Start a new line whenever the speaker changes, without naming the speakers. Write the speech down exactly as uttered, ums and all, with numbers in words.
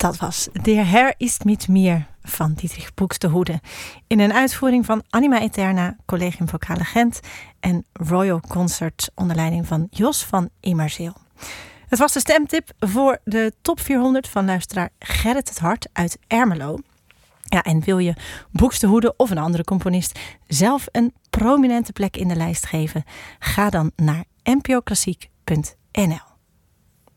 Dat was Der Herr ist mit mir van Dietrich Buxtehude. In een uitvoering van Anima Eterna, Collegium Vocale Gent en Royal Concert onder leiding van Jos van Immerzeel. Het was de stemtip voor de top vierhonderd van luisteraar Gerrit het Hart uit Ermelo. Ja, en wil je Buxtehude of een andere componist zelf een prominente plek in de lijst geven? Ga dan naar n p o klassiek punt n l.